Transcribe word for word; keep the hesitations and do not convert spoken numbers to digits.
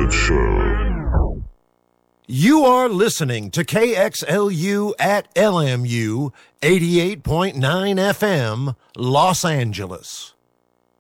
David Show. You are listening to K X L U at L M U eighty-eight point nine F M, Los Angeles.